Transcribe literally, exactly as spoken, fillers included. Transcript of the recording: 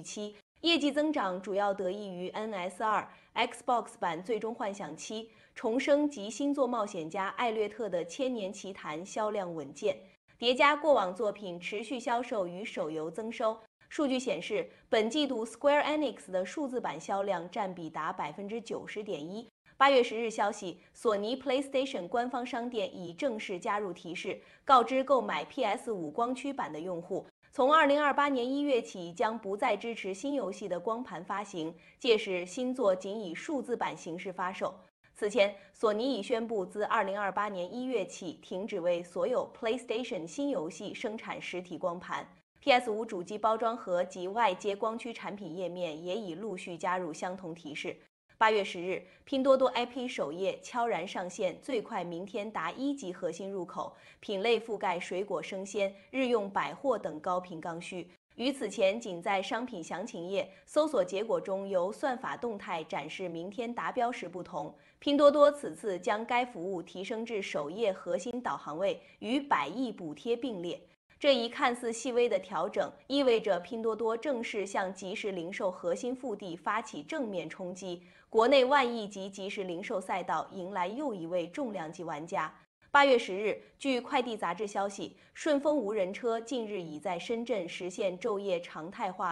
期。业绩增长主要得益于 N S 二、Xbox 版《最终幻想七》、重生及星座冒险家艾略特的《千年奇谭》销量稳健，叠加过往作品持续销售与手游增收。数据显示，本季度 Square Enix 的数字版销量占比达 百分之九十点一。八月十日消息，索尼 PlayStation 官方商店已正式加入提示，告知购买 P S 五 光驱版的用户，从二零二八年一月起将不再支持新游戏的光盘发行，届时新作仅以数字版形式发售。此前，索尼已宣布自二零二八年一月起停止为所有 PlayStation 新游戏生产实体光盘。P S 五 主机包装盒及外接光驱产品页面也已陆续加入相同提示。八月十日，拼多多 I P 首页悄然上线最快明天达一级核心入口，品类覆盖水果生鲜、日用百货等高频刚需。与此前仅在商品详情页搜索结果中由算法动态展示明天达标时不同，拼多多此次将该服务提升至首页核心导航位，与百亿补贴并列。这一看似细微的调整，意味着拼多多正式向即时零售核心腹地发起正面冲击，国内万亿级即时零售赛道迎来又一位重量级玩家。八月十日，据快递杂志消息，顺丰无人车近日已在深圳实现昼夜常态化